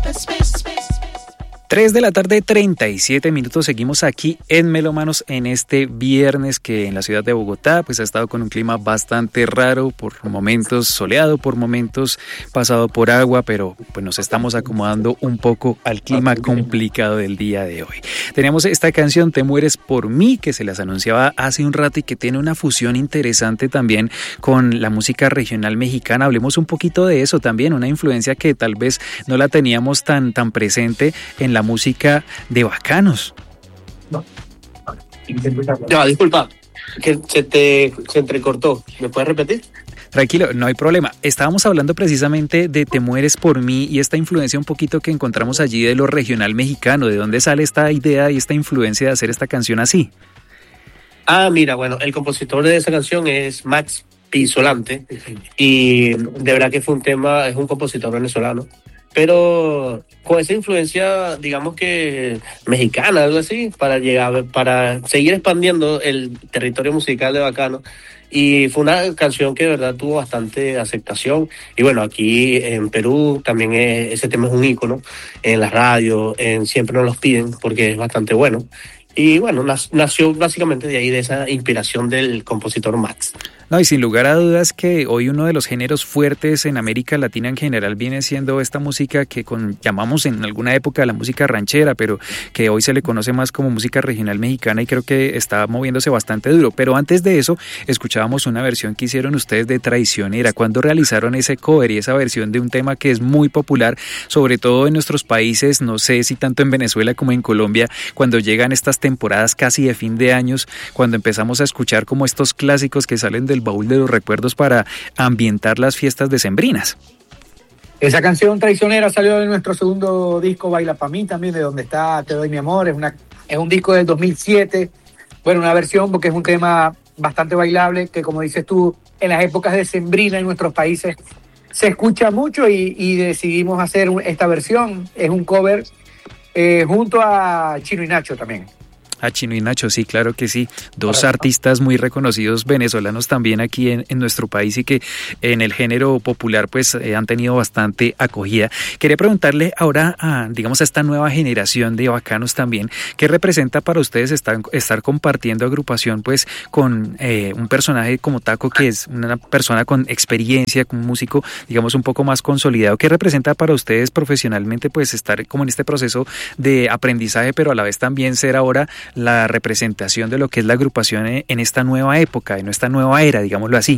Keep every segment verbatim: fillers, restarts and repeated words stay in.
tres de la tarde, treinta y siete minutos. Seguimos aquí en Melómanos en este viernes que en la ciudad de Bogotá pues ha estado con un clima bastante raro, por momentos soleado, por momentos pasado por agua, pero pues nos estamos acomodando un poco al clima complicado del día de hoy. Teníamos esta canción Te mueres por mí, que se las anunciaba hace un rato y que tiene una fusión interesante también con la música regional mexicana. Hablemos un poquito de eso también, una influencia que tal vez no la teníamos tan, tan presente en la música de Bacanos. No, no disculpa, que se te se entrecortó. ¿Me puedes repetir? Tranquilo, no hay problema. Estábamos hablando precisamente de Te mueres por mí y esta influencia un poquito que encontramos allí de lo regional mexicano. ¿De dónde sale esta idea y esta influencia de hacer esta canción así? Ah, mira, bueno, el compositor de esa canción es Max Pisolante y de verdad que fue un tema, es un compositor venezolano, pero con esa influencia, digamos que mexicana, algo así, para llegar, para seguir expandiendo el territorio musical de Bacano. Y fue una canción que de verdad tuvo bastante aceptación. Y bueno, aquí en Perú también es, ese tema es un ícono, en la radio, en, siempre nos los piden porque es bastante bueno. Y bueno, nació básicamente de ahí, de esa inspiración del compositor Max. No, y sin lugar a dudas que hoy uno de los géneros fuertes en América Latina en general viene siendo esta música que con, llamamos en alguna época la música ranchera, pero que hoy se le conoce más como música regional mexicana y creo que está moviéndose bastante duro. Pero antes de eso, escuchábamos una versión que hicieron ustedes de Traicionera. ¿Cuándo realizaron ese cover y esa versión de un tema que es muy popular, sobre todo en nuestros países, no sé si tanto en Venezuela como en Colombia, cuando llegan estas temporadas casi de fin de años, cuando empezamos a escuchar como estos clásicos que salen del baúl de los recuerdos para ambientar las fiestas decembrinas? Esa canción Traicionera salió de nuestro segundo disco Baila Pa' Mí, también de donde está Te Doy Mi Amor. Es, una, es un disco del dos mil siete, bueno, una versión porque es un tema bastante bailable que, como dices tú, en las épocas decembrinas en nuestros países se escucha mucho y, y decidimos hacer esta versión. Es un cover eh, junto a Chino y Nacho también. A Chino y Nacho, sí, claro que sí. Dos Correcto. Artistas muy reconocidos venezolanos también aquí en, en nuestro país y que en el género popular pues eh, han tenido bastante acogida. Quería preguntarle ahora a, digamos, a esta nueva generación de bacanos también, ¿qué representa para ustedes estar, estar compartiendo agrupación pues con eh, un personaje como Taco, que es una persona con experiencia, con un músico, digamos, un poco más consolidado? ¿Qué representa para ustedes profesionalmente pues estar como en este proceso de aprendizaje, pero a la vez también ser ahora la representación de lo que es la agrupación en esta nueva época, en esta nueva era, digámoslo así?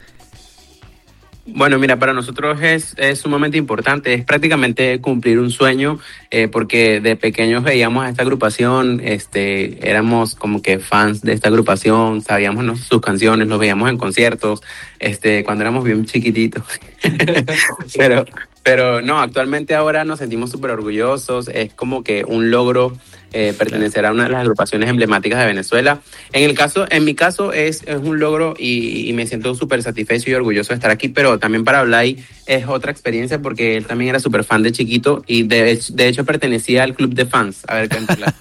Bueno, mira, para nosotros es, es sumamente importante, es prácticamente cumplir un sueño, eh, porque de pequeños veíamos a esta agrupación, este, éramos como que fans de esta agrupación, sabíamos ¿no? sus canciones, los veíamos en conciertos, este, cuando éramos bien chiquititos, pero, pero no, actualmente ahora nos sentimos súper orgullosos, es como que un logro eh, pertenecer a una de las agrupaciones emblemáticas de Venezuela. En el caso, en mi caso es, es un logro y, y me siento súper satisfecho y orgulloso de estar aquí, pero también para Blay es otra experiencia porque él también era súper fan de chiquito y de, de hecho pertenecía al club de fans. A ver, cántala.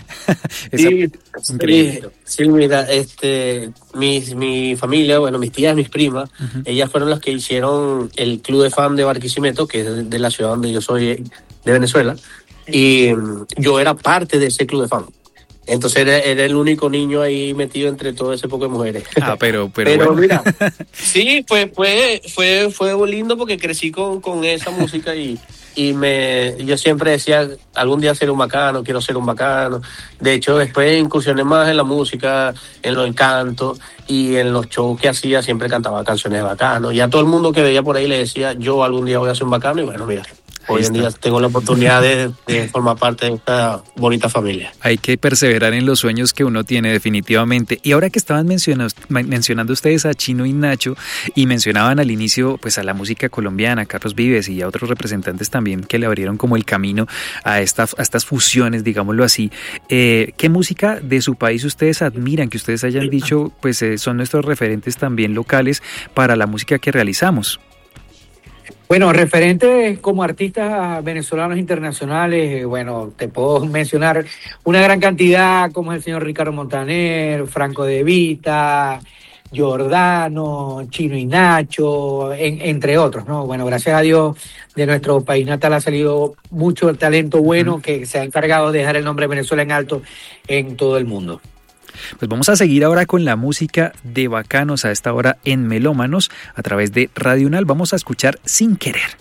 sí, sí, sí, mira, este, mi, mi familia, bueno, mis tías, mis primas, uh-huh. ellas fueron las que hicieron el club de fans de Barquisimeto, que es de, de la ciudad donde yo soy, de Venezuela, y yo era parte de ese club de fans. Entonces era, era el único niño ahí metido entre todo ese poco de mujeres. Ah, pero, pero, pero bueno. Mira, sí, fue, fue, fue, fue lindo porque crecí con, con esa música y, y me, yo siempre decía, algún día seré un bacano, quiero ser un bacano. De hecho, después incursioné más en la música, en los encantos y en los shows que hacía, siempre cantaba canciones de bacano. Y a todo el mundo que veía por ahí le decía, yo algún día voy a ser un bacano y bueno, mira. Hoy en día tengo la oportunidad de, de formar parte de esta bonita familia. Hay que perseverar en los sueños que uno tiene definitivamente. Y ahora que estaban mencionando, mencionando ustedes a Chino y Nacho y mencionaban al inicio pues a la música colombiana, a Carlos Vives y a otros representantes también que le abrieron como el camino a, esta, a estas fusiones, digámoslo así. Eh, ¿Qué música de su país ustedes admiran, que ustedes hayan dicho pues eh, son nuestros referentes también locales para la música que realizamos? Bueno, referentes como artistas venezolanos internacionales, bueno, te puedo mencionar una gran cantidad, como es el señor Ricardo Montaner, Franco De Vita, Giordano, Chino y Nacho, en, entre otros, ¿no? Bueno, gracias a Dios, de nuestro país natal ha salido mucho talento bueno uh-huh. que se ha encargado de dejar el nombre de Venezuela en alto en todo el mundo. Pues vamos a seguir ahora con la música de Bacanos a esta hora en Melómanos a través de Radio Unal. Vamos a escuchar Sin Querer.